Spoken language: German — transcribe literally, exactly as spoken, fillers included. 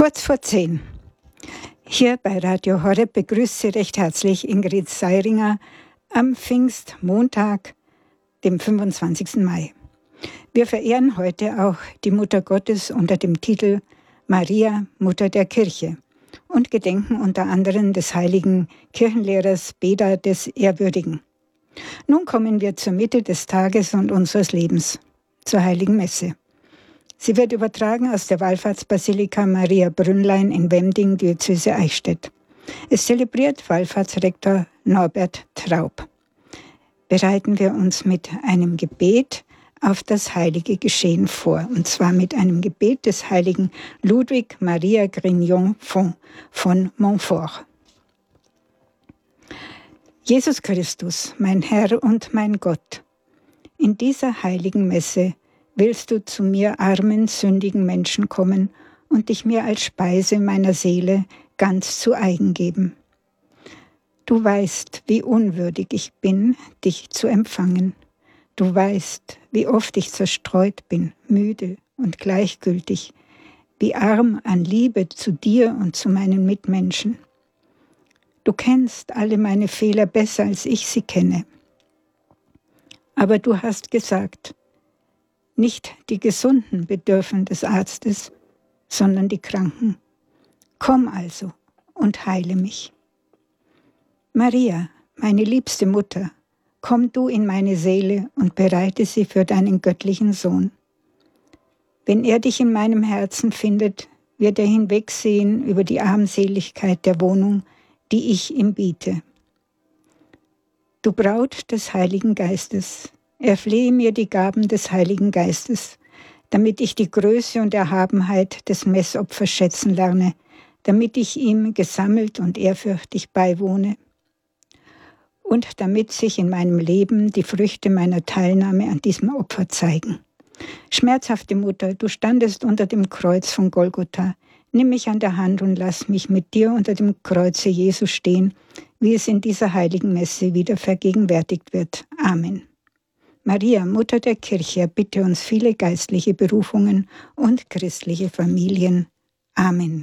Kurz vor zehn. Hier bei Radio Horeb begrüßt Sie recht herzlich Ingrid Seiringer am Pfingstmontag, dem fünfundzwanzigsten Mai. Wir verehren heute auch die Mutter Gottes unter dem Titel Maria, Mutter der Kirche und gedenken unter anderem des heiligen Kirchenlehrers Beda des Ehrwürdigen. Nun kommen wir zur Mitte des Tages und unseres Lebens, zur Heiligen Messe. Sie wird übertragen aus der Wallfahrtsbasilika Maria Brünnlein in Wemding, Diözese Eichstätt. Es zelebriert Wallfahrtsrektor Norbert Traub. Bereiten wir uns mit einem Gebet auf das heilige Geschehen vor, und zwar mit einem Gebet des heiligen Ludwig Maria Grignon von Montfort. Jesus Christus, mein Herr und mein Gott, in dieser heiligen Messe willst du zu mir armen, sündigen Menschen kommen und dich mir als Speise meiner Seele ganz zu eigen geben. Du weißt, wie unwürdig ich bin, dich zu empfangen. Du weißt, wie oft ich zerstreut bin, müde und gleichgültig, wie arm an Liebe zu dir und zu meinen Mitmenschen. Du kennst alle meine Fehler besser, als ich sie kenne. Aber du hast gesagt, nicht die Gesunden bedürfen des Arztes, sondern die Kranken. Komm also und heile mich. Maria, meine liebste Mutter, komm du in meine Seele und bereite sie für deinen göttlichen Sohn. Wenn er dich in meinem Herzen findet, wird er hinwegsehen über die Armseligkeit der Wohnung, die ich ihm biete. Du Braut des Heiligen Geistes, erflehe mir die Gaben des Heiligen Geistes, damit ich die Größe und Erhabenheit des Messopfers schätzen lerne, damit ich ihm gesammelt und ehrfürchtig beiwohne und damit sich in meinem Leben die Früchte meiner Teilnahme an diesem Opfer zeigen. Schmerzhafte Mutter, du standest unter dem Kreuz von Golgotha. Nimm mich an der Hand und lass mich mit dir unter dem Kreuze Jesu stehen, wie es in dieser heiligen Messe wieder vergegenwärtigt wird. Amen. Maria, Mutter der Kirche, bitte uns viele geistliche Berufungen und christliche Familien. Amen.